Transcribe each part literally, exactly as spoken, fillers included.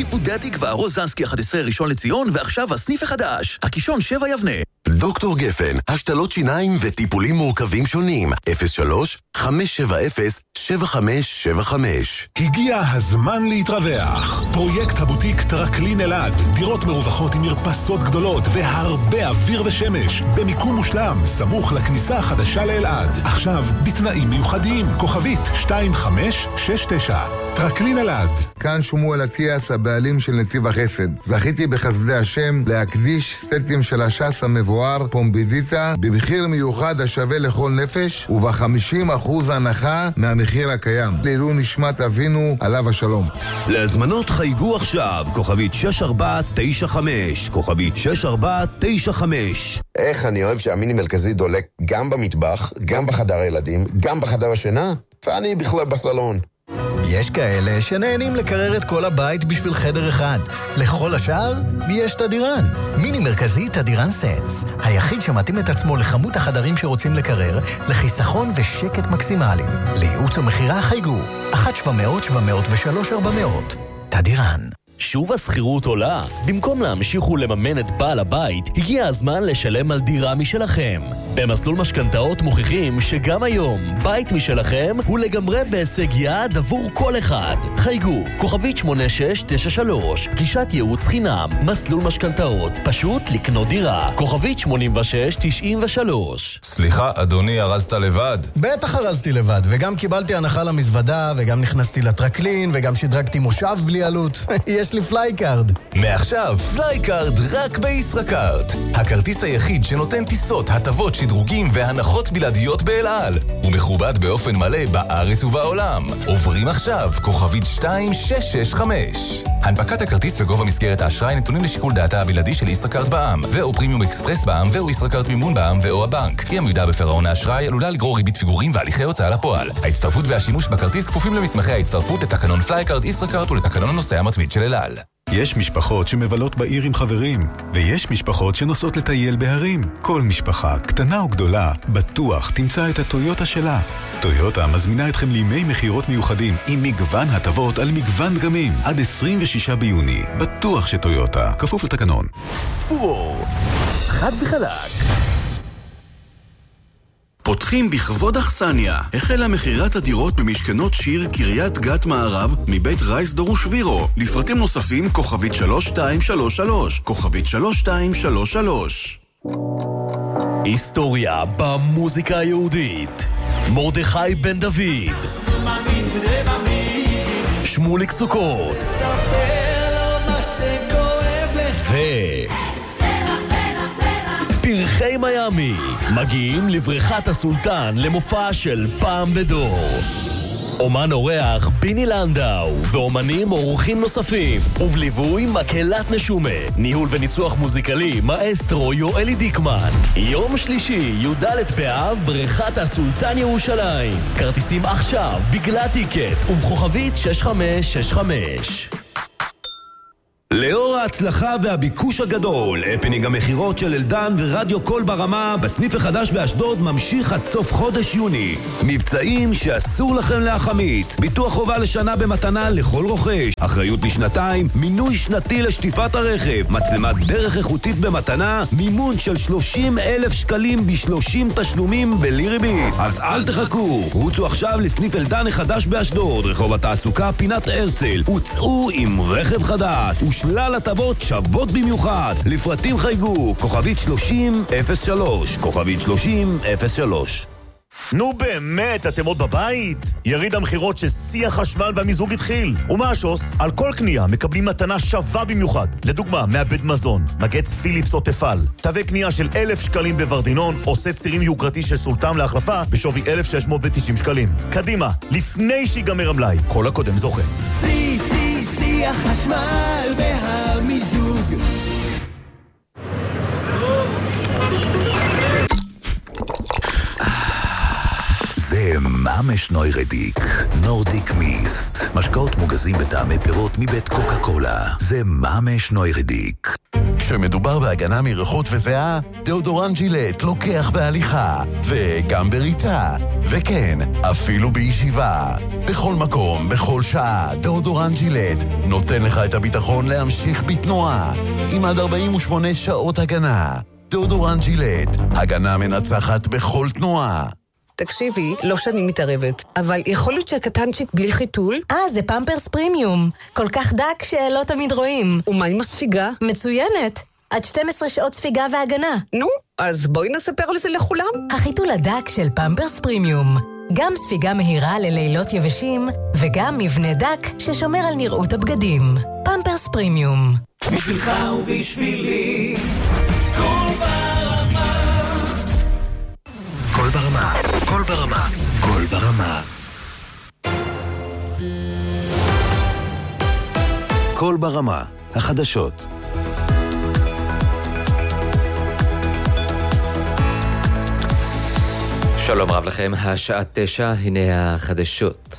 שיפודי התקווה, רוזנסקי אחת עשרה ראשון לציון, ועכשיו הסניף החדש, הקישון שבע יבנה. דוקטור גפן, השתלות שיניים וטיפולים מורכבים שונים. אפס שלוש חמש שבע אפס שבע חמש שבע חמש. הגיע הזמן להתרווח. פרויקט הבוטיק טרקלין אלעד. דירות מרווחות עם מרפסות גדולות והרבה אוויר ושמש. במיקום מושלם, סמוך לכניסה החדשה לאלעד. עכשיו בתנאים מיוחדים. כוכבית שתיים חמש שש תשע. טרקלין אלעד. כאן שמואל אטיאס, הבעלים של נתיב החסד. זכיתי בחסדי השם להקדיש סטים של הש"ס המבואר פומבידיטה במחיר מיוחד השווה לכל נפש וב-חמישים אחוז הנחה מהמחיר הקיים. לעילוי נשמת אבינו עליו השלום. להזמנות חייגו עכשיו, כוכבית שש ארבע תשע חמש, כוכבית שש ארבע תשע חמש. איך אני אוהב שהמיני מרכזי דולק גם במטבח, גם בחדר הילדים, גם בחדר השינה, ואני בכלל בסלון. יש כאלה שנהנים לקרר את כל הבית בשביל חדר אחד. לכל השאר יש תדירן. מיני מרכזי תדירן סנס, היחיד שמתאים את עצמו לכמות החדרים שרוצים לקרר, לחיסכון ושקט מקסימליים. לייעוץ ומחירה חייגו אחת שבע מאות שבע מאות ושלוש ארבע מאות. תדירן. שוב הסחירות עולה. במקום להמשיך ולממן את בעל הבית, הגיע הזמן לשלם על דירה משלכם. במסלול משכנתאות מוכיחים שגם היום בית משלכם הוא לגמרי בהישג יד עבור כל אחד. חייגו, כוכבית שמונה שש תשע שלוש, גישת ייעוץ חינם, מסלול משכנתאות, פשוט לקנות דירה. כוכבית שמונים ושש תשעים ושלוש. סליחה, אדוני, ארזת לבד? בטח ארזתי לבד, וגם קיבלתי הנחה למזוודה, וגם נכנסתי לטרקלין, וגם שדרגתי מושב בלי עלות. יש לי פלייקארד. מעכשיו, פלייקארד רק בישראכרט. הכרטיס היחיד שנותן טיסות, הטבות, שדרוגים והנחות בלעדיות באל על. הוא מכובד באופן מלא בארץ ובעולם. עוברים עכשיו, כוכבית שתיים שש שש חמש. הנפקת הכרטיס וגובה מסגרת האשראי נתונים לשיקול דעתה הבלעדי של ישראכרט בע"מ, ואו פרימיום אקספרס בע"מ, ואו ישראכרט מימון בע"מ, ואו הבנק. אי עמידה בפירעון האשראי עלולה לגרור ריבית פיגורים והליכי הוצאה לפועל. ההצטרפות והשימוש בכרטיס כפופים למסמכי ההצטרפות לתקנון פלייקארד ישראכרט ולתקנון הנוסע המתמיד של אל על. יש משפחות שמבלות בעיר עם חברים, ויש משפחות שנוסעות לטייל בהרים. כל משפחה, קטנה או גדולה, בטוח תמצא את הטויוטה שלה. טויוטה מזמינה אתכם לימי מחירות מיוחדים עם מגוון הטבות על מגוון דגמים עד עשרים ושישה ביוני. בטוח שטויוטה, כפוף לתקנון. פורור, חד וחלק. פותחים בכבוד אכסניה. החלה מחירת הדירות במשכנות שיר קריית גת מערב מבית רייס דרוש וירו. לפרטים נוספים כוכבית שלוש שתיים שלוש שלוש, כוכבית שלוש שתיים שלוש שלוש. היסטוריה במוזיקה היהודית. מרדכי בן דוד, שמוליק סוכות ו... פרחי מיאמי מגיעים לבריכת הסולטן למופע של פעם בדור. אומן אורח ביני לנדאו ואומנים אורחים נוספים, ובליווי מקהלת נשומה, ניהול וניצוח מוזיקלי מאסטרו יואלי דיקמן. יום שלישי י"ד באב, בריכת הסולטן ירושלים. כרטיסים עכשיו בגלל טיקט ובכוכבית שש חמש שש חמש. לאור ההצלחה והביקוש הגדול, הפנינג המחירות של אלדן ורדיו קול ברמה בסניף החדש באשדוד ממשיך עד סוף חודש יוני. מבצעים שאסור לכם להחמיץ. ביטוח חובה לשנה במתנה לכל רוכש, אחריות לשנתיים, מינוי שנתי לשטיפת הרכב, מצלמת דרך איכותית במתנה, מימון של שלושים אלף שקלים ב-שלושים תשלומים בלי ריבית. אז אל תחכו, רוצו עכשיו לסניף אלדן החדש באשדוד, רחוב התעסוקה פינת הרצל, וצאו עם רכב חדש שלל הטבות שוות במיוחד. לפרטים חייגו, כוכבית שלושים אפס שלוש, כוכבית שלושים אפס שלוש. נו באמת, אתם עוד בבית? יריד המחירות ששיא החשמל והמיזוג התחיל. ומה השוס? על כל קנייה מקבלים מתנה שווה במיוחד. לדוגמה, מעבד מזון, מגץ פיליפס או תפל. תווי קנייה של אלף שקלים בוורדינון, או סט צירים יוקרתי של סולטן להחלפה בשווי אלף שש מאות ותשעים שקלים. קדימה, לפני שיגמר המלאי, כל הקודם זוכה. סי סי סי החשמל והמיזוג. זה ממש נוירדיק, נורדיק מיסט. משקאות מוגזים בטעמי פירות מבית קוקה קולה. זה ממש נוירדיק. כשמדובר בהגנה מריחות וזיעה, דאודורנט ג'ילט לוקח בהליכה, וגם בריצה, וכן, אפילו בישיבה. בכל מקום, בכל שעה, דאודורנט ג'ילט נותן לך את הביטחון להמשיך בתנועה, עם עד ארבעים ושמונה שעות הגנה. דאודורנט ג'ילט, הגנה מנצחת בכל תנועה. תקשיבי, לא שאני מתערבת, אבל יכול להיות שהקטנצ'יק בלי חיתול? אה, זה פמפרס פרימיום. כל כך דק שלא תמיד רואים. ומה עם הספיגה? מצוינת. עד שתים עשרה שעות ספיגה והגנה. נו, אז בואי נספר לזה לכולם. החיתול הדק של פמפרס פרימיום. גם ספיגה מהירה ללילות יבשים, וגם מבנה דק ששומר על נראות הבגדים. פמפרס פרימיום. בשבילך ובשבילי, כל ברמה. כל ברמה, כל ברמה, כל ברמה. כל ברמה, החדשות. שלום רב לכם, השעה תשע, הנה החדשות.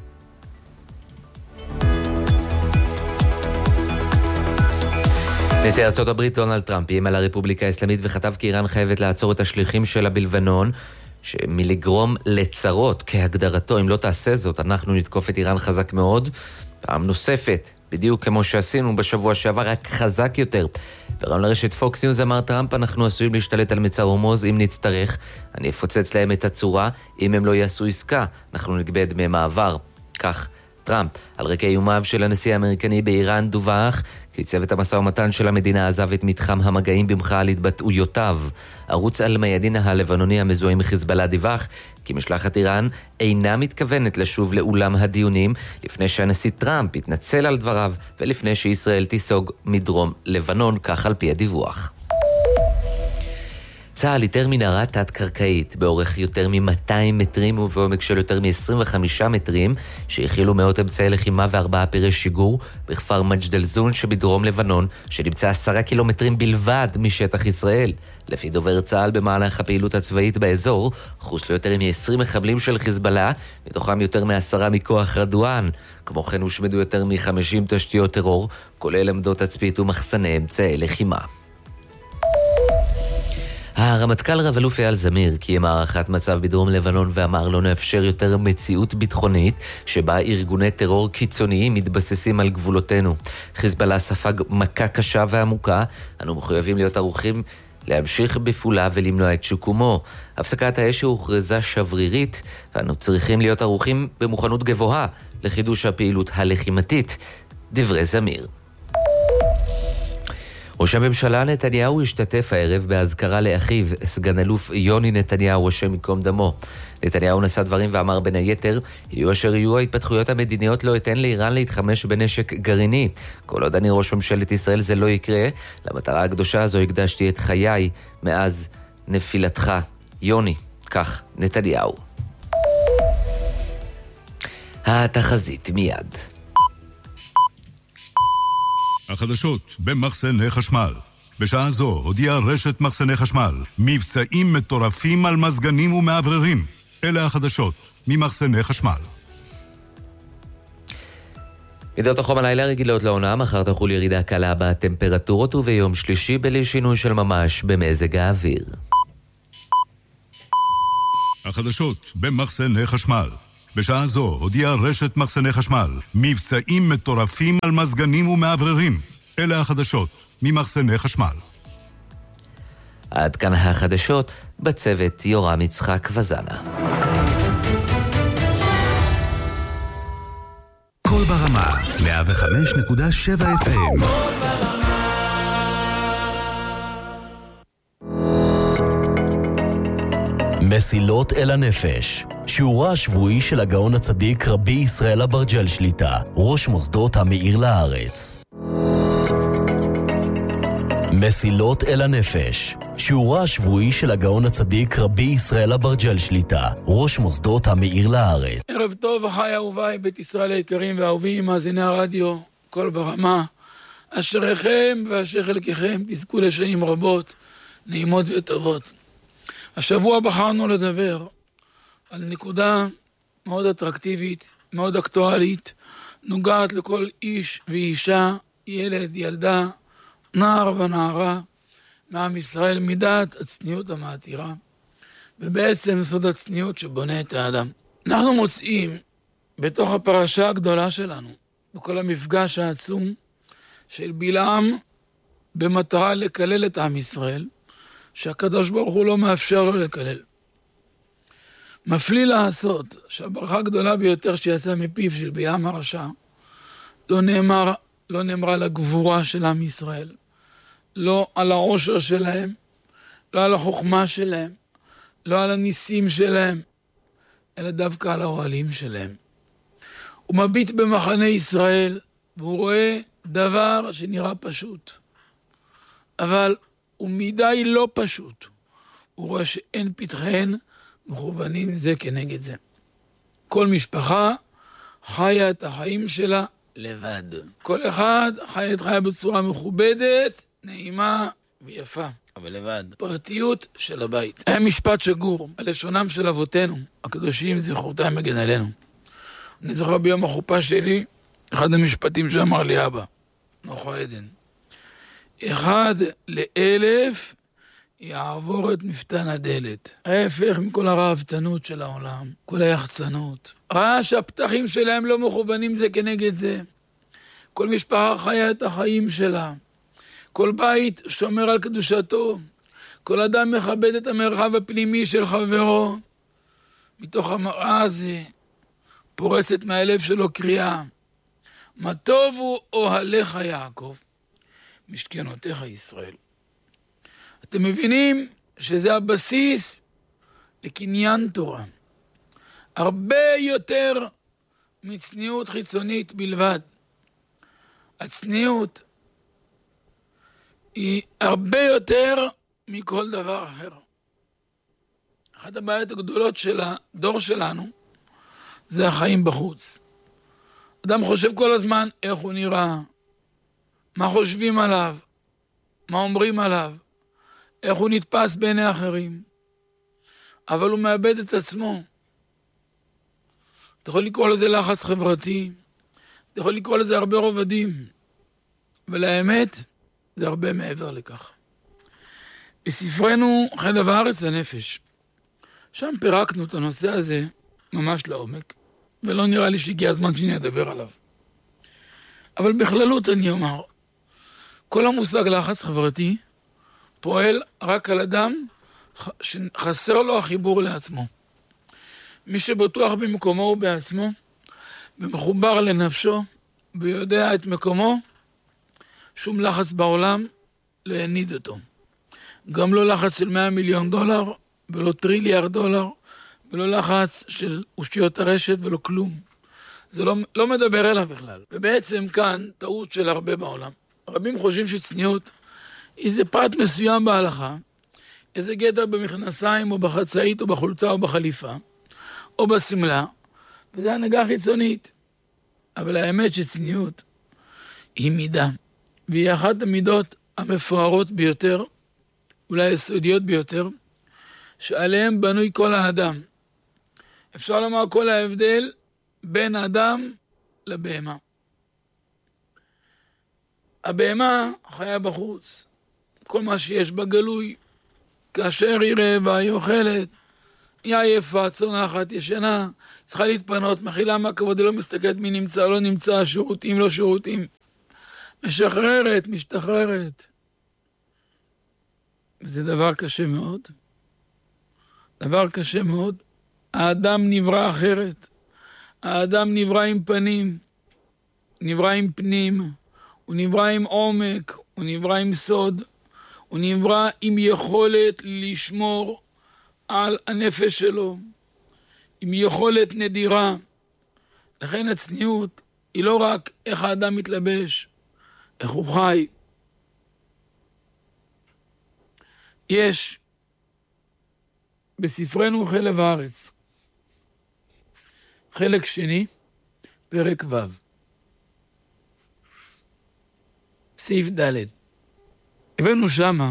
נשיא ארצות הברית דונלד טראמפ איים על הרפובליקה האסלאמית וכתב כי איראן חייבת לעצור את השליחים שלה בלבנון, שמלגרום לצרות כהגדרתו. אם לא תעשה זאת, אנחנו נתקוף את איראן חזק מאוד, פעם נוספת, בדיוק כמו שעשינו בשבוע שעבר, רק חזק יותר. ברעיון לרשת פוקס ניוז אמר טראמפ, אנחנו עשויים להשתלט על מצר הורמוז אם נצטרך, אני אפוצץ להם את הצורה, אם הם לא יעשו עסקה, אנחנו נגבה את דמי מעבר. כך טראמפ, על רקע איומיו של הנשיא האמריקני באיראן, דווח כי צוות המשא ומתן של המדינה עזב את מתחם המגעים במחאה על התבטאויותיו. ערוץ אל-מיאדין הלבנוני המזוהה עם חיזבאללה דיווח כי משלחת איראן אינה מתכוונת לשוב לאולם הדיונים לפני שהנשיא טראמפ יתנצל על דבריו ולפני שישראל תיסוג מדרום לבנון, כך על פי הדיווח. צה"ל איתר מנהרה תת-קרקעית באורך יותר מ-מאתיים מטרים ובעומק של יותר מ-עשרים וחמישה מטרים שהכילו מאות אמצעי לחימה וארבעה פירי שיגור בכפר מג'דל זון שבדרום לבנון, שנמצא עשרה קילומטרים בלבד משטח ישראל. לפי דובר צה"ל, במהלך הפעילות הצבאית באזור חוסלו יותר מ-עשרים מחבלים של חיזבאללה, מתוכם יותר מעשרה מכוח רדואן. כמו כן הושמדו יותר מ-חמישים תשתיות טרור, כולל עמדות תצפית ומחסני אמצעי לחימה. הרמטכ"ל רב אלוף אייל זמיר קיים הערכת מצב בדרום לבנון ואמר לא נאפשר יותר מציאות ביטחונית שבה ארגוני טרור קיצוניים מתבססים על גבולותינו. חיזבאללה ספג מכה קשה ועמוקה, אנו מחויבים להיות ערוכים להמשיך בפעולה ולמנוע את שיקומו. הפסקת האש הוכרזה שברירית ואנו צריכים להיות ערוכים במוכנות גבוהה לחידוש הפעילות הלחימתית. דברי זמיר. ראש הממשלה נתניהו השתתף הערב בהזכרה לאחיו, סגן אלוף יוני נתניהו, השם ייקום דמו. נתניהו נשא דברים ואמר בין היתר, יהיו אשר יהיו ההתפתחויות המדיניות לא אתן לאיראן להתחמש בנשק גרעיני. כל עוד אני ראש ממשלת ישראל זה לא יקרה, למטרה הקדושה הזו הקדשתי את חיי מאז נפילתך, יוני. כך נתניהו. התחזית מיד. החדשות במחסני חשמל. בשעה זו הודיעה רשת מחסני חשמל מבצעים מטורפים על מזגנים ומעבררים. אלה החדשות ממחסני חשמל. מידות החום הלילה רגילות לעונה, מחר תחול ירידה קלה בטמפרטורות וביום שלישי בלי שינוי של ממש במזג האוויר. החדשות במחסני חשמל. בשעה זו הודיעה רשת מחסני חשמל מבצעים מטורפים על מזגנים ומעבררים. אלה החדשות ממחסני חשמל. עד כאן החדשות, בצוות יורם יצחק וזנה. כל ברמה מאה וחמש נקודה שבע אף אם. מסילות אל הנפש, שיעורה השבועי של הגאון הצדיק רבי ישראל אברג'ל שליטה, ראש מוסדות המאיר לארץ. מסילות אל הנפש, שיעורה השבועי של הגאון הצדיק רבי ישראל אברג'ל שליטה, ראש מוסדות המאיר לארץ. ערב טוב, אחי אהוביי, בית ישראל היקרים ואהובים, מאזיני הרדיו, כל ברמה. אשריכם ואשר חלקכם תזכו לשנים רבות, נעימות וטובות. השבוע בחרנו לדבר על נקודה מאוד אטרקטיבית, מאוד אקטואלית, נוגעת לכל איש ואישה, ילד, ילדה, נער ונערה מעם ישראל מידת הצניעות המעתירה, ובעצם סוד הצניעות שבונה את האדם. אנחנו מוצאים בתוך הפרשה הגדולה שלנו, בכל המפגש העצום של בלעם במטרה לקלל את עם ישראל, שהקדוש ברוך הוא לא מאפשר לו לקלל. מפליא לעשות שהברכה הגדולה ביותר שיצאה מפיו של בלעם הרשע, לא נאמר, לא נאמרה על הגבורה של עם ישראל, לא על העושר שלהם, לא על החוכמה שלהם, לא על הניסים שלהם, אלא דווקא על האוהלים שלהם. הוא מביט במחנה ישראל, והוא רואה דבר שנראה פשוט, אבל הוא מדי לא פשוט. הוא רואה שאין פתחיהן מכוונים זה כנגד זה. כל משפחה חיה את החיים שלה לבד. כל אחד חיה את חיה בצורה מכובדת, נעימה ויפה, אבל לבד. פרטיות של הבית. היה משפט שגור, הלשונם של אבותינו, הקדושים זכרותם מגן עלינו. אני זוכר ביום החופה שלי, אחד המשפטים שאמר לי אבא, נוחו עדן. אחד לאלף יעבור את מפתן הדלת. ההפך מכל הרעבתנות של העולם, כל היחצנות. ראה שהפתחים שלהם לא מכוונים זה כנגד זה. כל משפחה חיה את החיים שלה. כל בית שומר על קדושתו. כל אדם מכבד את המרחב הפנימי של חברו. מתוך המראה הזה פורצת מהלב שלו קריאה. מה טוב הוא אוהליך יעקב, משכנותיך ישראל. אתם מבינים שזה הבסיס לקניין תורה. הרבה יותר מצניעות חיצונית בלבד. הצניעות היא הרבה יותר מכל דבר אחר. אחת הבעיות הגדולות של הדור שלנו זה החיים בחוץ. אדם חושב כל הזמן איך הוא נראה, מה חושבים עליו, מה אומרים עליו, איך הוא נתפס בעיני אחרים. אבל הוא מאבד את עצמו. אתה יכול לקרוא לזה לחץ חברתי, אתה יכול לקרוא לזה הרבה רובדים, ולאמת זה הרבה מעבר לכך. בספרנו חלב הארץ לנפש, שם פירקנו את הנושא הזה ממש לעומק, ולא נראה לי שהגיע הזמן שאני אדבר עליו. אבל בכללות אני אומר, כל המושג לחץ חברתי פועל רק על אדם שחסר לו החיבור לעצמו. מי שבטוח במקומו ובעצמו, ומחובר לנפשו, ויודע את מקומו, שום לחץ בעולם לא יניד אותו. גם לא לחץ של מאה מיליון דולר, ולא טריליארד דולר, ולא לחץ של אושיות הרשת ולא כלום. זה לא, לא מדבר אליו בכלל. ובעצם כאן טעות של הרבה בעולם. רבים חושבים שצניעות איזה פרט מסוים בהלכה, איזה גדר במכנסיים או בחצאית או בחולצה או בחליפה, או בסמלה, וזה הנהגה חיצונית. אבל האמת שצניעות היא מידה, והיא אחת המידות המפוארות ביותר, אולי היסודיות ביותר, שעליהם בנוי כל האדם. אפשר לומר כל ההבדל בין האדם לבהמה. הבהמה חיה בחוץ. כל מה שיש בגלוי, כאשר היא רעבה, היא אוכלת, היא עייפה, צונחת, ישנה, צריכה להתפנות, מכילה מהכבוד, היא לא מסתכלת מי נמצא, לא נמצא, שירותים, לא שירותים. משחררת, משתחררת. וזה דבר קשה מאוד. דבר קשה מאוד. האדם נברא אחרת. האדם נברא עם פנים, נברא עם פנים, הוא נברא עם עומק, הוא נברא עם סוד, הוא נברא עם יכולת לשמור על הנפש שלו, עם יכולת נדירה. לכן הצניעות היא לא רק איך האדם מתלבש, איך הוא חי. יש בספרנו חלב הארץ, חלק שני, פרק ו', סעיף ד'. הבאנו שמה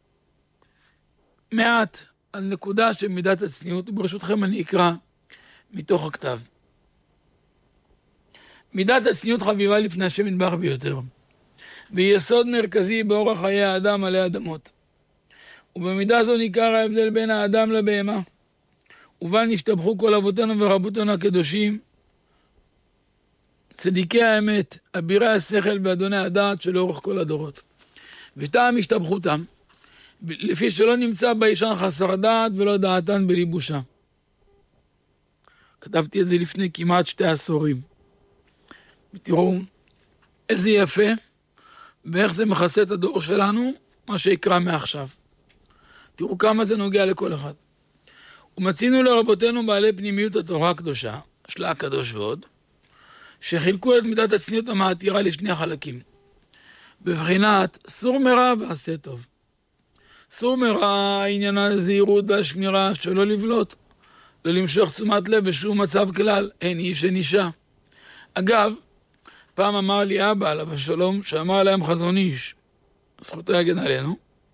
מעט על נקודה של מידת הצניעות, וברשותכם אני אקרא מתוך הכתב. מידת הצניעות חביבה לפני השם יתברך ביותר. ויסוד מרכזי באורח חיי האדם עלי אדמות. ובמידה זו ניכר ההבדל בין האדם לבהמה. ובל נשתבחו כל אבותינו ורבותינו הקדושים, צדיקי האמת, אבירי השכל ואדוני הדעת שלאורך כל הדורות. וטעם השתבחותם, לפי שלא נמצא באישן חסר דעת ולא דעתן בליבושה. כתבתי את זה לפני כמעט שתי עשורים. ותראו איזה יפה ואיך זה מכסה את הדור שלנו, מה שיקרא מעכשיו. תראו כמה זה נוגע לכל אחד. ומצינו לרבותינו בעלי פנימיות התורה הקדושה, שלה הקדוש ועוד, שחילקו את מידת הצניעות המעתירה לשני החלקים. בבחינת סור מרע ועשה טוב. סור מרע עניין הזהירות והשמירה שלא לבלוט, לא למשוך תשומת לב בשום מצב כלל, אין איש אין אישה. אגב, פעם אמר לי אבא עליו השלום, שאמר להם חזון איש, זכותו יגן עלינו,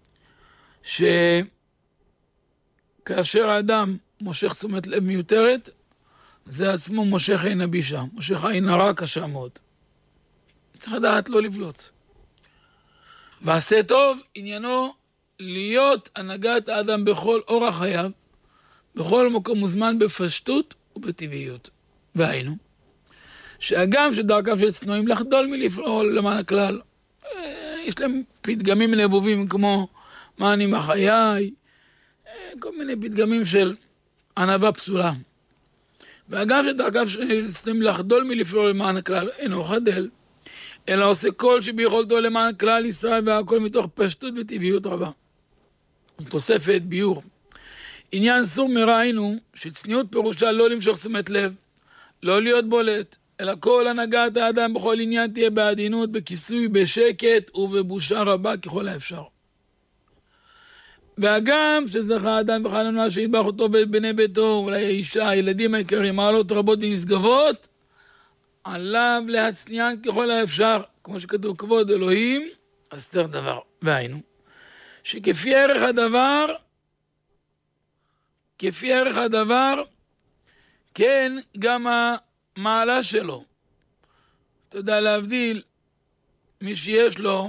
שכאשר האדם מושך תשומת לב מיותרת, זה עצמו מושך עין הבישה, מושך עין הרע קשה מאוד. צריך לדעת לא לבלוט. ועשה טוב, עניינו להיות הנהגת האדם בכל אורח חייו, בכל מקום מוזמן בפשטות ובטבעיות. והיינו, שהגם שדרכיו של צנועים לחדול מלפעול למען הכלל, יש להם פתגמים נבובים כמו מה אני מחיי, כל מיני פתגמים של ענווה פסולה. והגם שדרכיו של צנועים לחדול מלפעול למען הכלל, אינו חדל, אלא עושה כל שביכולתו למען כלל ישראל והכל מתוך פשטות וטבעיות רבה. תוספת ביור. עניין סור מרע היינו שצניעות פירושה לא למשוך תשומת לב, לא להיות בולט, אלא כל הנהגת האדם בכל עניין תהיה בעדינות, בכיסוי, בשקט ובבושה רבה ככל האפשר. והגם שזכה האדם בחננה שידבח אותו ואת בני ביתו, אולי האישה, הילדים העיקריים, מעלות רבות ונשגבות, עליו להצניען ככל האפשר, כמו שכתוב כבוד אלוהים, אסתר דבר. והיינו, שכפי ערך הדבר, כפי ערך הדבר, כן גם המעלה שלו. אתה יודע להבדיל, מי שיש לו,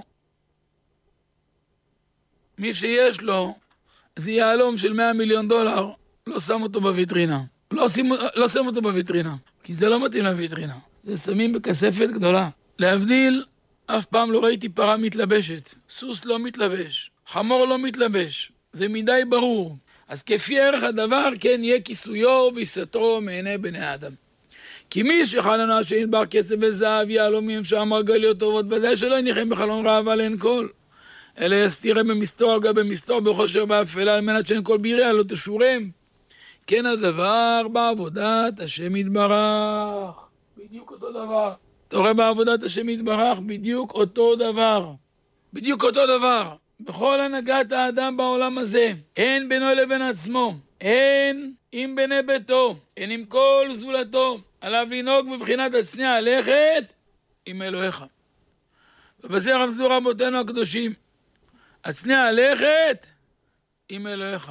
מי שיש לו, זה יעלום של מאה מיליון דולר, לא שם אותו בוויטרינה. לא שם, לא שם אותו בוויטרינה, כי זה לא מתאים לוויטרינה. זה שמים בכספת גדולה. להבדיל, אף פעם לא ראיתי פרה מתלבשת. סוס לא מתלבש. חמור לא מתלבש. זה מדי ברור. אז כפי ערך הדבר, כן יהיה כיסויו ויסתרו מעיני בני האדם. כי מי שחלונו שנדבר כסף וזהב יהלומים שם מרגליות טובות, ודאי שלא יניחם בחלון ראווה לאין כל. אלא יסתירה במסתור על גבי מסתור בחושר באפלה, על מנת שאין כל ביריה לא תשורם. כן הדבר בעבודת השם יתברך. בדיוק אותו דבר. אתה רואה בעבודת השם יתברך בדיוק אותו דבר. בדיוק אותו דבר. בכל הנהגת האדם בעולם הזה, אין בינו לבין עצמו, אין עם בני ביתו, אין עם כל זולתו, עליו לנהוג בבחינת הצניע הלכת עם אלוהיך. ובזה רמזו רבותינו הקדושים, הצניע הלכת עם אלוהיך.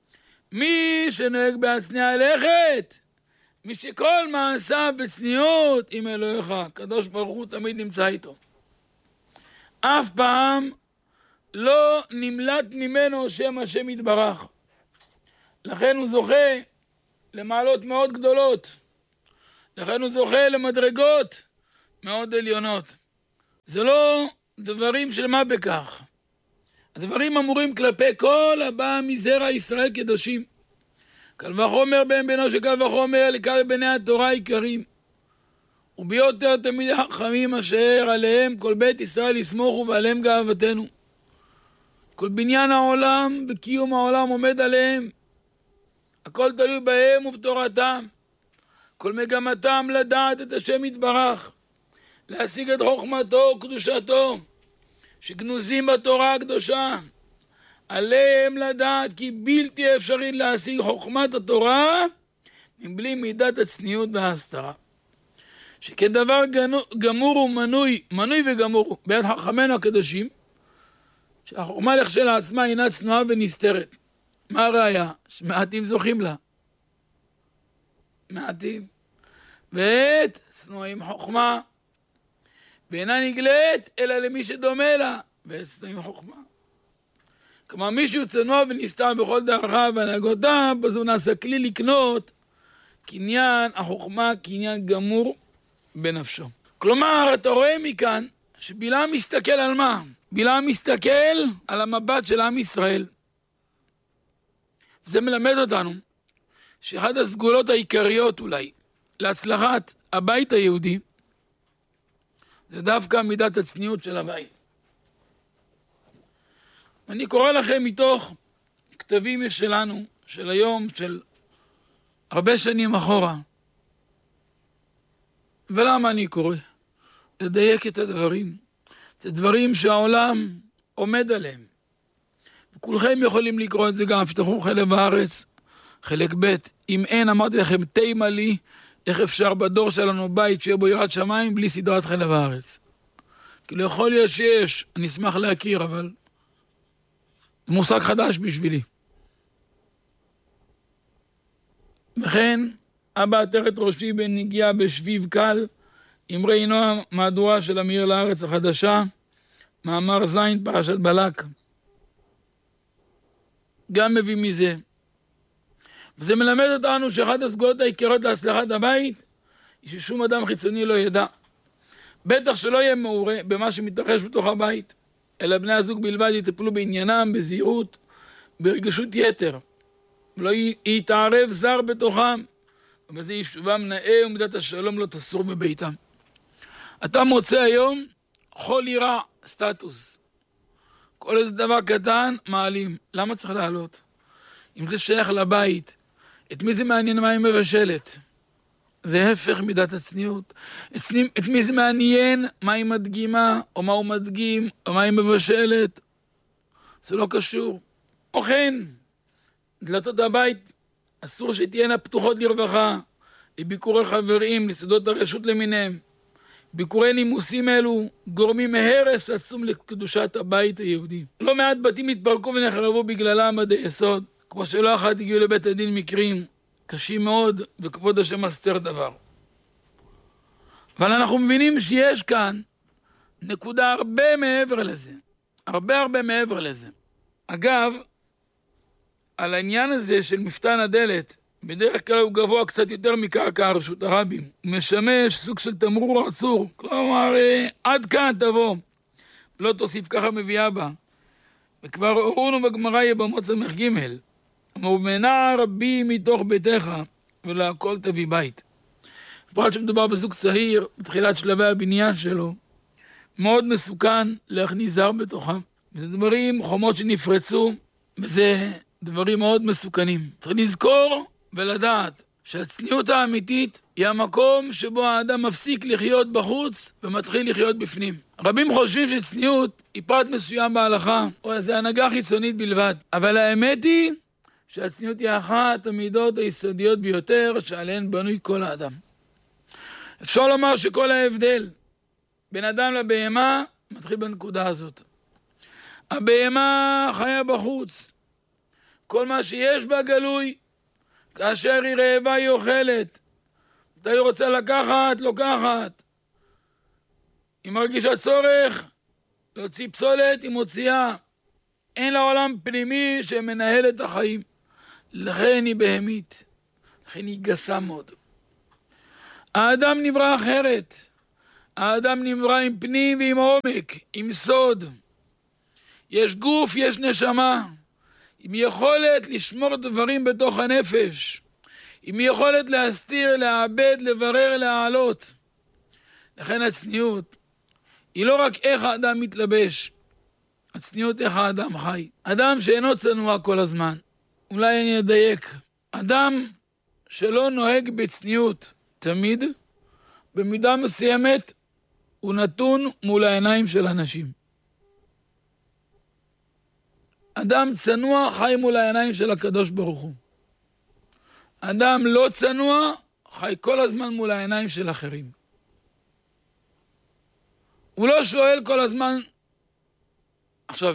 מי שנוהג בהצניע הלכת, מי שכל מעשיו בצניעות עם אלוהיך, הקדוש ברוך הוא תמיד נמצא איתו. אף פעם לא נמלט ממנו שם השם יתברך. לכן הוא זוכה למעלות מאוד גדולות. לכן הוא זוכה למדרגות מאוד עליונות. זה לא דברים של מה בכך. הדברים אמורים כלפי כל הבא מזרע ישראל קדושים. קל וחומר בן בנו שקל וחומר לקל בני התורה העיקרים. וביותר תמיד החכמים אשר עליהם כל בית ישראל יסמוכו ועליהם גאוותנו. כל בניין העולם וקיום העולם עומד עליהם. הכל תלוי בהם ובתורתם. כל מגמתם לדעת את השם יתברך. להשיג את חוכמתו וקדושתו. שגנוזים בתורה הקדושה. עליהם לדעת כי בלתי אפשרי להשיג חוכמת התורה מבלי מידת הצניעות וההסתרה. שכדבר גמור ומנוי, מנוי וגמור ביד חכמינו הקדושים, שהחוכמה לכשלעצמה אינה צנועה ונסתרת. מה הראיה? שמעטים זוכים לה. מעטים. ואת צנועים חוכמה. ואינה נגלית אלא למי שדומה לה, ועצת עם חוכמה. כלומר, מישהו צנוע ונסתר בכל דרכיו והנהגותיו, אז הוא נעשה כלי לקנות קניין החוכמה, קניין גמור בנפשו. כלומר, אתה רואה מכאן שבלעם מסתכל על מה? בלעם מסתכל על המבט של עם ישראל. זה מלמד אותנו שאחד הסגולות העיקריות אולי להצלחת הבית היהודי זה דווקא מידת הצניעות של הבית. אני קורא לכם מתוך כתבים שלנו, של היום, של הרבה שנים אחורה. ולמה אני קורא? לדייק את הדברים. זה דברים שהעולם עומד עליהם. וכולכם יכולים לקרוא את זה גם, פתחו חלב הארץ, חלק ב', אם אין, אמרתי לכם, תימה לי, איך אפשר בדור שלנו בית שיהיה בו יראת שמיים בלי סדרת חלב הארץ. כי לא יכול להיות שיש, אני אשמח להכיר, אבל זה מושג חדש בשבילי. וכן, אבא עטרת ראשי בנגיעה בשביב קל, אמרי נועם, מהדורה של אמיר לארץ החדשה, מאמר זין פרשת בלק. גם מביא מזה. וזה מלמד אותנו שאחת הסגולות העיקריות להצלחת הבית, היא ששום אדם חיצוני לא ידע. בטח שלא יהיה מעורה במה שמתרחש בתוך הבית, אלא בני הזוג בלבד יטפלו בעניינם, בזהירות, ברגשות יתר. ולא יתערב זר בתוכם, ובזה יישובם נאה ומידת השלום לא תסור בביתם. אתה מוצא היום חול ירע סטטוס. כל איזה דבר קטן מעלים. למה צריך לעלות? אם זה שייך לבית, את מי זה מעניין מה היא מבשלת? זה הפך מידת הצניעות. את מי זה מעניין מה היא מדגימה, או מה הוא מדגים, או מה היא מבשלת? זה לא קשור. או כן, דלתות הבית אסור שתהיינה פתוחות לרווחה, לביקורי חברים, לסודות הרשות למיניהם. ביקורי נימוסים אלו גורמים מהרס עצום לקדושת הבית היהודי. לא מעט בתים התפרקו ונחרבו בגללם עד היסוד, כמו שלא אחת הגיעו לבית הדין מקרים קשים מאוד, וכבוד השם מסתר דבר. אבל אנחנו מבינים שיש כאן נקודה הרבה מעבר לזה. הרבה הרבה מעבר לזה. אגב, על העניין הזה של מפתן הדלת, בדרך כלל הוא גבוה קצת יותר מקרקע הרשות הרבים. הוא משמש סוג של תמרור עצור. כלומר, עד כאן תבוא. לא תוסיף, ככה מביאה בה. וכבר הורונו בגמרא יבמות סמך ג' ומנע רבי מתוך ביתך, ולהכל תביא בית. בפרט שמדובר בזוג צעיר, בתחילת שלבי הבניין שלו, מאוד מסוכן להכניס זר בתוכם. וזה דברים, חומות שנפרצו, וזה דברים מאוד מסוכנים. צריך לזכור ולדעת שהצניעות האמיתית היא המקום שבו האדם מפסיק לחיות בחוץ ומתחיל לחיות בפנים. רבים חושבים שצניעות היא פרט מסוים בהלכה, או איזו הנהגה חיצונית בלבד. אבל האמת היא שהצניעות היא אחת המידות היסודיות ביותר שעליהן בנוי כל האדם. אפשר לומר שכל ההבדל בין אדם לבהמה מתחיל בנקודה הזאת. הבהמה חיה בחוץ. כל מה שיש בה גלוי, כאשר היא רעבה היא אוכלת. אתה היא רוצה לקחת, לוקחת. היא מרגישה צורך, להוציא פסולת, היא מוציאה. אין לה עולם פנימי שמנהל את החיים. לכן היא בהמית. לכן היא גסה מאוד. האדם נברא אחרת. האדם נברא עם פנים ועם עומק, עם סוד. יש גוף, יש נשמה. עם יכולת לשמור דברים בתוך הנפש. עם יכולת להסתיר, לעבד, לברר, להעלות. לכן הצניעות היא לא רק איך האדם מתלבש. הצניעות איך האדם חי. אדם שאינו צנוע כל הזמן. אולי אני אדייק. אדם שלא נוהג בצניעות תמיד, במידה מסוימת הוא נתון מול העיניים של אנשים. אדם צנוע חי מול העיניים של הקדוש ברוך הוא. אדם לא צנוע חי כל הזמן מול העיניים של אחרים. הוא לא שואל כל הזמן. עכשיו,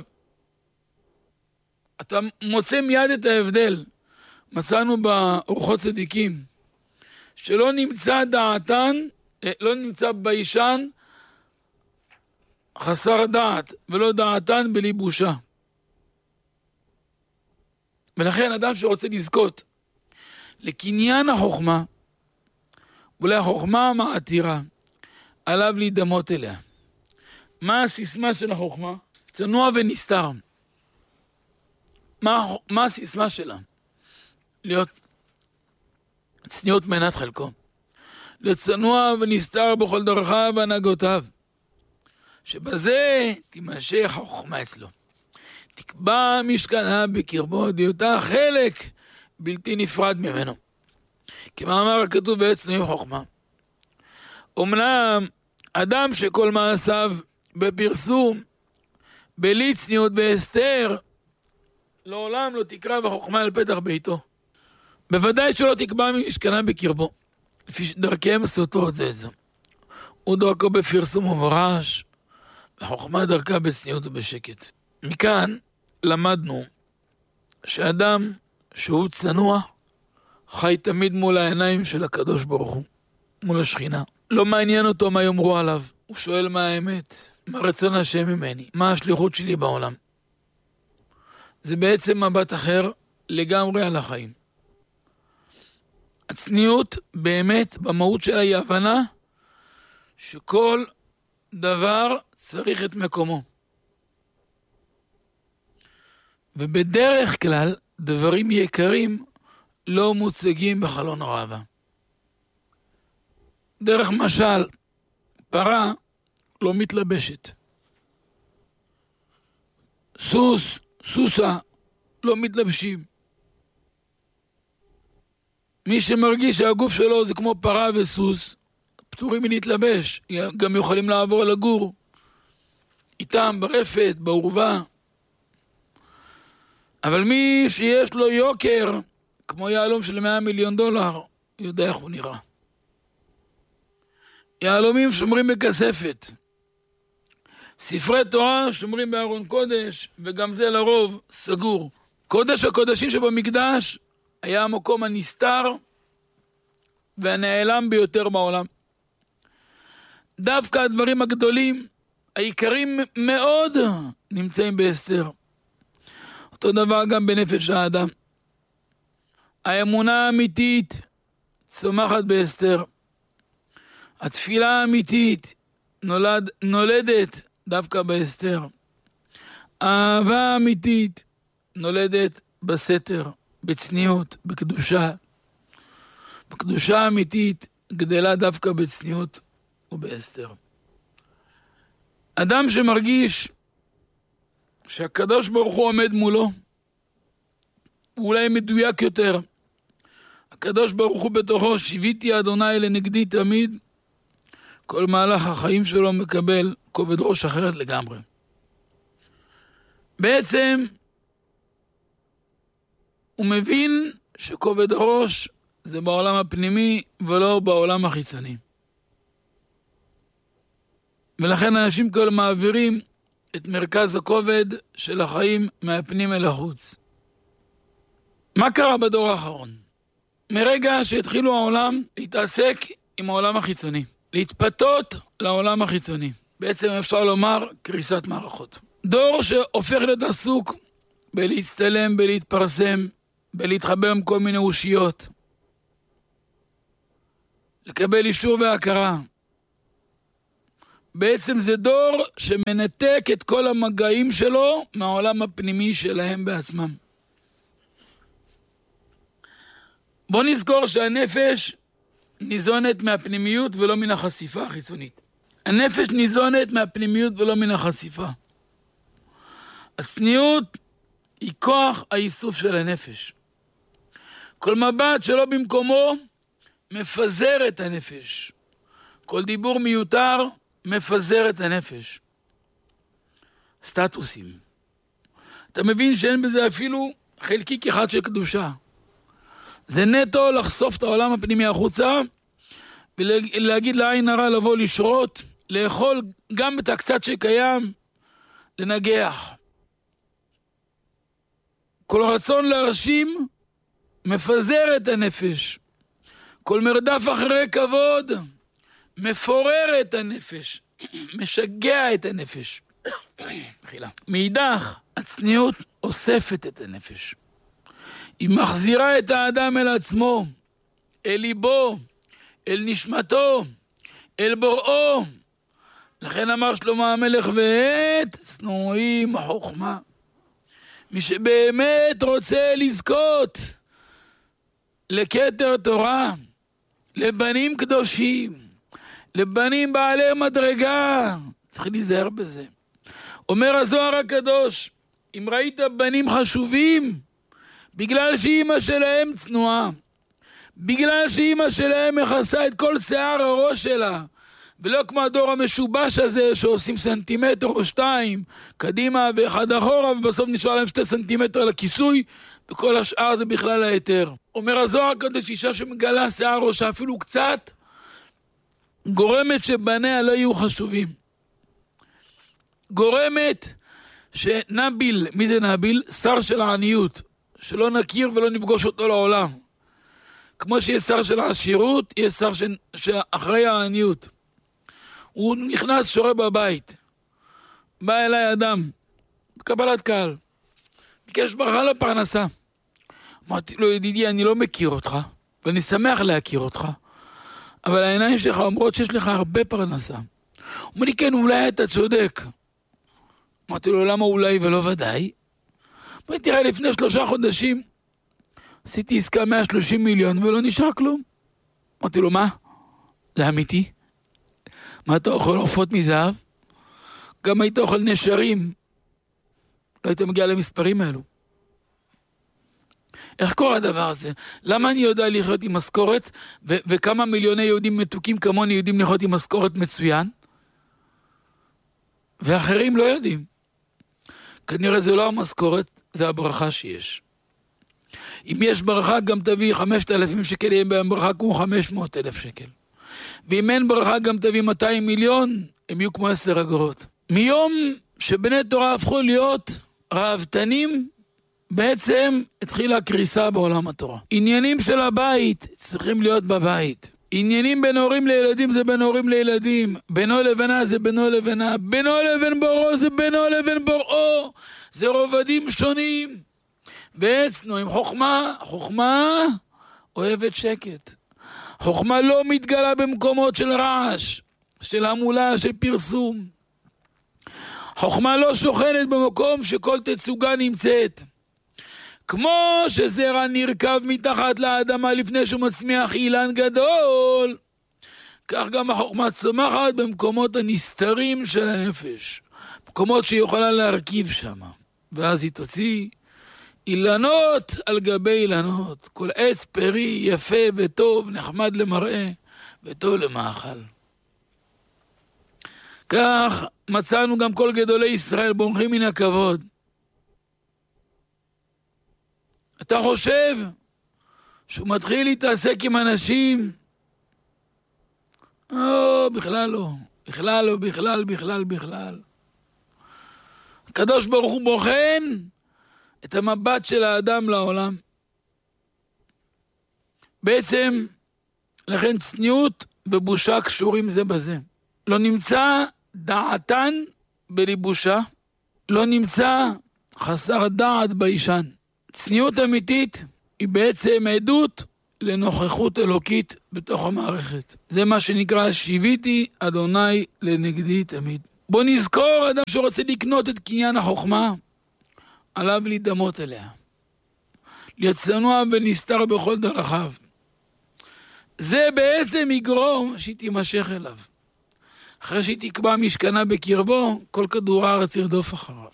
אתה מוצא מיד את ההבדל. מצאנו באורחות צדיקים שלא נמצא דעתן, לא נמצא בישן חסר דעת, ולא דעתן בלי בושה. ולכן אדם שרוצה לזכות לקניין החוכמה, ולחוכמה המעתירה, עליו להידמות אליה. מה הסיסמה של החוכמה? צנוע ונסתר. מה, מה הסיסמה שלה? להיות צניעות מנת חלקו. לצנוע ונסתר בכל דרכיו והנהגותיו. שבזה תימשך החוכמה אצלו. תקבע משכנה בקרבו, דיותה חלק בלתי נפרד ממנו. כמאמר הכתוב בעצם חוכמה. אמנם אדם שכל מעשיו בפרסום, בלי צניעות בהסתר, לעולם לא תקרא בחוכמה על פתח ביתו. בוודאי שלא תקבע משכנה בקרבו, לפי דרכיהם סותרות זה את זו. הוא דרכו בפרסום וברעש, וחוכמה דרכה בצניעות ובשקט. מכאן למדנו שאדם שהוא צנוע, חי תמיד מול העיניים של הקדוש ברוך הוא, מול השכינה. לא מעניין אותו מה יאמרו עליו, הוא שואל מה האמת, מה רצון השם ממני, מה השליחות שלי בעולם. זה בעצם מבט אחר לגמרי על החיים. הצניעות באמת במהות שלה היא הבנה שכל דבר צריך את מקומו. ובדרך כלל דברים יקרים לא מוצגים בחלון ראווה. דרך משל, פרה לא מתלבשת. סוס, סוסה, לא מתלבשים. מי שמרגיש שהגוף שלו זה כמו פרה וסוס, פטורים מלהתלבש, גם יכולים לעבור לגור איתם ברפת, בעורבה. אבל מי שיש לו יוקר, כמו יהלום של מאה מיליון דולר, יודע איך הוא נראה. יהלומים שומרים בכספת. ספרי תורה שומרים בארון קודש, וגם זה לרוב סגור. קודש הקודשים שבמקדש היה המקום הנסתר והנעלם ביותר בעולם. דווקא הדברים הגדולים, העיקרים מאוד, נמצאים בהסתר. אותו דבר גם בנפש האדם. האמונה האמיתית צומחת בהסתר. התפילה האמיתית נולד, נולדת דווקא בהסתר. האהבה האמיתית נולדת בסתר, בצניעות, בקדושה. בקדושה האמיתית גדלה דווקא בצניעות ובהסתר. אדם שמרגיש שהקדוש ברוך הוא עומד מולו, ואולי מדויק יותר, הקדוש ברוך הוא בתוכו, שיביתי אדוני לנגדי תמיד, כל מהלך החיים שלו מקבל כובד ראש אחרת לגמרי. בעצם הוא מבין שכובד הראש זה בעולם הפנימי ולא בעולם החיצוני. ולכן אנשים כאלה מעבירים את מרכז הכובד של החיים מהפנים אל החוץ. מה קרה בדור האחרון? מרגע שהתחילו העולם להתעסק עם העולם החיצוני, להתפתות לעולם החיצוני. בעצם אפשר לומר קריסת מערכות. דור שהופך להיות עסוק בלהצטלם, בלהתפרסם, בלהתחבר עם כל מיני אושיות, לקבל אישור והכרה. בעצם זה דור שמנתק את כל המגעים שלו מהעולם הפנימי שלהם בעצמם. בוא נזכור שהנפש ניזונת מהפנימיות ולא מן החשיפה החיצונית. הנפש ניזונת מהפנימיות ולא מן החשיפה. הצניעות היא כוח האיסוף של הנפש. כל מבט שלא במקומו מפזר את הנפש. כל דיבור מיותר מפזר את הנפש. סטטוסים. אתה מבין שאין בזה אפילו חלקיק אחד של קדושה. זה נטו לחשוף את העולם הפנימי החוצה, ולהגיד לעין הרע לבוא לשרות, לאכול גם את הקצת שקיים, לנגח. כל רצון להרשים מפזר את הנפש. כל מרדף אחרי כבוד מפורר את הנפש. משגע את הנפש. מאידך, הצניעות אוספת את הנפש. היא מחזירה את האדם אל עצמו, אל ליבו, אל נשמתו, אל בוראו. לכן אמר שלמה המלך, ועת צנועים חוכמה. מי שבאמת רוצה לזכות לכתר תורה, לבנים קדושים, לבנים בעלי מדרגה, צריך להיזהר בזה. אומר הזוהר הקדוש, אם ראית בנים חשובים, בגלל שאימא שלהם צנועה, בגלל שאימא שלהם מכסה את כל שיער הראש שלה, ולא כמו הדור המשובש הזה שעושים סנטימטר או שתיים קדימה ואחד אחורה, ובסוף נשאר להם שתי סנטימטר לכיסוי, וכל השאר זה בכלל היתר. אומר הזוהר הקדוש, אישה שמגלה שיער ראשה אפילו קצת, גורמת שבניה לא יהיו חשובים. גורמת שנביל, מי זה נביל? שר של העניות, שלא נכיר ולא נפגוש אותו לעולם. כמו שיש שר של העשירות, יש שר של, של אחרי העניות. הוא נכנס שורה בבית. בא אליי אדם, בקבלת קהל. ביקש ברכה לפרנסה. אמרתי לו, ידידי, אני לא מכיר אותך, ואני שמח להכיר אותך, אבל העיניים שלך אומרות שיש לך הרבה פרנסה. הוא אומר לי, כן, אולי אתה צודק. אמרתי לו, למה אולי ולא ודאי? אמרתי, תראה, לפני שלושה חודשים, עשיתי עסקה מאה ושלושים מיליון, ולא נשאר כלום. אמרתי לו, מה? זה אמיתי? מה אתה אוכל עופות מזהב? גם היית אוכל נשרים. לא היית מגיע למספרים האלו. איך קורה הדבר הזה? למה אני יודע לחיות עם משכורת, ו- וכמה מיליוני יהודים מתוקים כמוני יודעים לחיות עם משכורת מצוין? ואחרים לא יודעים. כנראה זה לא המשכורת, זה הברכה שיש. אם יש ברכה, גם תביא חמשת אלפים שקל, יהיה בהם ברכה כמו חמש מאות אלף שקל. ואם אין ברכה, גם תביא מאתיים מיליון, הם יהיו כמו עשר אגורות. מיום שבני תורה הפכו להיות ראוותנים, בעצם התחילה קריסה בעולם התורה. עניינים של הבית צריכים להיות בבית. עניינים בין הורים לילדים זה בין הורים לילדים. בינו לבינה זה בינו לבינה. בינו לבין בוראו זה בינו לבין בוראו. זה רובדים שונים. בעצנו עם חוכמה, חוכמה אוהבת שקט. חוכמה לא מתגלה במקומות של רעש, של המולה, של פרסום. חוכמה לא שוכנת במקום שכל תצוגה נמצאת. כמו שזרע נרכב מתחת לאדמה לפני שהוא מצמיח אילן גדול, כך גם החוכמה צומחת במקומות הנסתרים של הנפש, מקומות שהיא יכולה להרכיב שם, ואז היא תוציא אילנות על גבי אילנות, כל עץ פרי יפה וטוב, נחמד למראה וטוב למאכל. כך מצאנו גם כל גדולי ישראל בורחים מן הכבוד. אתה חושב שהוא מתחיל להתעסק עם אנשים? או, בכלל לא. בכלל לא, בכלל, בכלל, בכלל. הקדוש ברוך הוא בוחן את המבט של האדם לעולם. בעצם, לכן צניעות ובושה קשורים זה בזה. לא נמצא דעתן בליבושה, לא נמצא חסר דעת בישן. צניעות אמיתית היא בעצם עדות לנוכחות אלוקית בתוך המערכת. זה מה שנקרא שיביתי אדוני לנגדי תמיד. בוא נזכור, אדם שרוצה לקנות את קניין החוכמה, עליו להידמות אליה. להיות צנוע ונסתר בכל דרכיו. זה בעצם יגרום שהיא תימשך אליו. אחרי שהיא תקבע משכנה בקרבו, כל כדור הארץ ירדוף אחריו.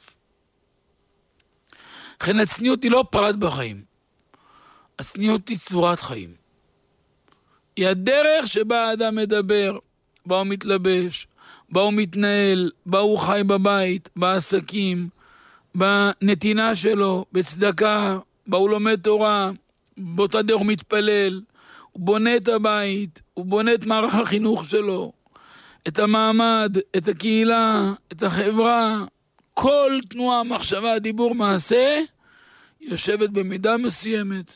לכן הצניעות היא לא פרט בחיים. הצניעות היא צורת חיים. היא הדרך שבה האדם מדבר, בה הוא מתלבש, בה הוא מתנהל, בה הוא חי בבית, בעסקים, בנתינה שלו, בצדקה, בה הוא לומד תורה, באותה דרך הוא מתפלל, הוא בונה את הבית, הוא בונה את מערך החינוך שלו, את המעמד, את הקהילה, את החברה, כל תנועה, מחשבה, דיבור, מעשה, יושבת במידה מסוימת,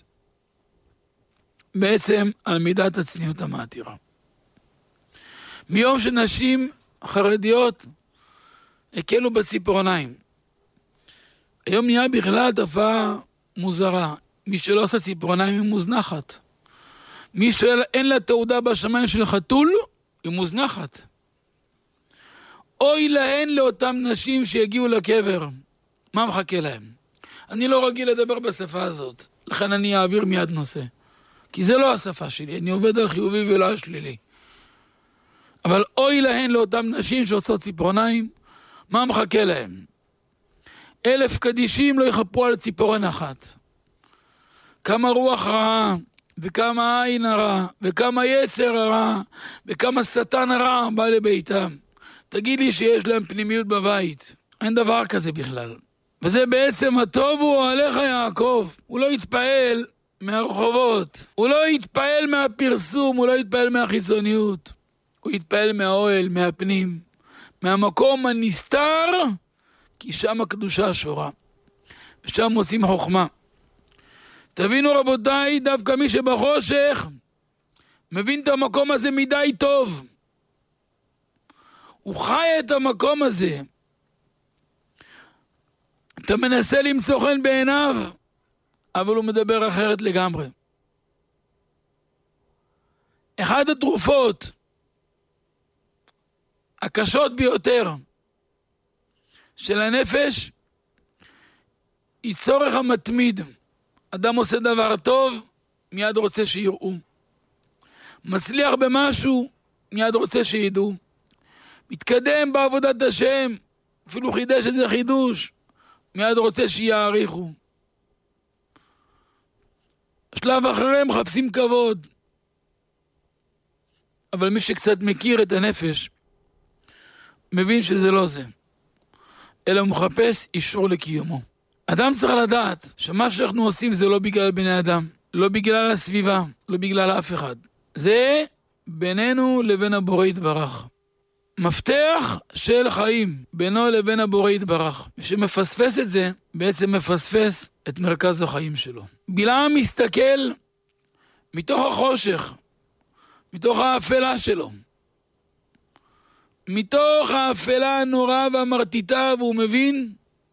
בעצם על מידת הצניעות המעתירה. מיום שנשים חרדיות הקלו בציפורניים. היום נהיה בכלל תופעה מוזרה. מי שלא עושה ציפורניים היא מוזנחת. מי שאין לה תעודה בשמיים של חתול, היא מוזנחת. אוי להן לאותם נשים שיגיעו לקבר. מה מחכה להם? אני לא רגיל לדבר בשפה הזאת, לכן אני אעביר מיד נושא. כי זה לא השפה שלי, אני עובד על חיובי ולא על שלילי. אבל אוי להן לאותם נשים שעושות ציפורניים, מה מחכה להם? אלף קדישים לא יחפרו על ציפורן אחת. כמה רוח רעה, וכמה עין הרע, וכמה יצר הרע, וכמה שטן הרע בא לביתם. תגיד לי שיש להם פנימיות בבית. אין דבר כזה בכלל. וזה בעצם הטוב הוא עליך יעקב. הוא לא יתפעל מהרחובות. הוא לא יתפעל מהפרסום, הוא לא יתפעל מהחיצוניות. הוא יתפעל מהאוהל, מהפנים. מהמקום הנסתר, כי שם הקדושה שורה. ושם מוצאים חוכמה. תבינו רבותיי, דווקא מי שבחושך, מבין את המקום הזה מדי טוב. הוא חי את המקום הזה. אתה מנסה למצוא חן בעיניו, אבל הוא מדבר אחרת לגמרי. אחת התרופות הקשות ביותר של הנפש היא צורך המתמיד. אדם עושה דבר טוב, מיד רוצה שיראו. מצליח במשהו, מיד רוצה שידעו. מתקדם בעבודת השם, אפילו חידש איזה חידוש, מיד רוצה שיעריכו. שלב אחריהם מחפשים כבוד. אבל מי שקצת מכיר את הנפש, מבין שזה לא זה. אלא הוא מחפש אישור לקיומו. אדם צריך לדעת שמה שאנחנו עושים זה לא בגלל בני אדם, לא בגלל הסביבה, לא בגלל אף אחד. זה בינינו לבין הבורא יתברך. מפתח של חיים בינו לבין הבורא יתברך. מי שמפספס את זה, בעצם מפספס את מרכז החיים שלו. בלעם מסתכל מתוך החושך, מתוך האפלה שלו. מתוך האפלה הנוראה והמרטיטה, והוא מבין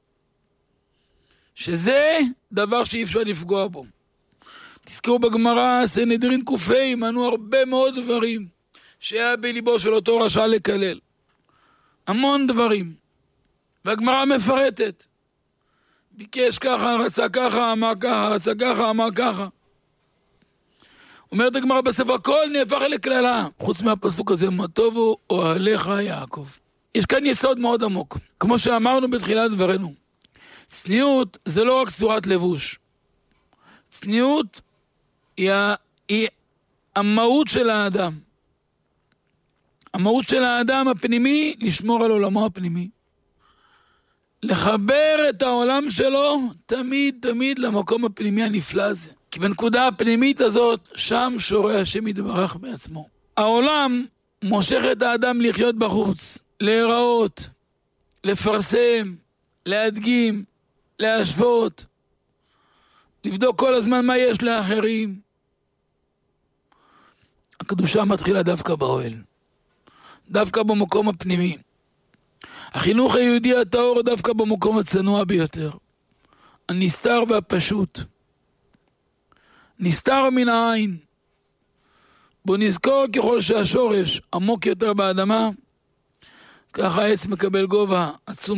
שזה דבר שאי אפשר לפגוע בו. תזכרו בגמרא, סנהדרין קופי, מנו הרבה מאוד דברים שהיה בליבו של אותו רשע לקלל. המון דברים. והגמרא מפרטת. ביקש ככה, רצה ככה, אמר ככה, רצה ככה, אמר ככה. אומרת הגמרא בספר, הכל נהפך לכללה. חוץ מהפסוק הזה, מה טובו אוהליך יעקב. יש כאן יסוד מאוד עמוק. כמו שאמרנו בתחילת דברנו. צניעות זה לא רק צורת לבוש. צניעות היא, היא המהות של האדם. המהות של האדם הפנימי, לשמור על עולמו הפנימי. לחבר את העולם שלו תמיד תמיד למקום הפנימי הנפלא הזה. כי בנקודה הפנימית הזאת, שם שורה השם יתברך בעצמו. העולם מושך את האדם לחיות בחוץ, להיראות, לפרסם, להדגים, להשוות, לבדוק כל הזמן מה יש לאחרים. הקדושה מתחילה דווקא באוהל, דווקא במקום הפנימי. החינוך היהודי הטהור דווקא במקום הצנוע ביותר, הנסתר והפשוט. נסתר מן העין. בוא נזכור ככל שהשורש עמוק יותר באדמה, ככה העץ מקבל גובה עצום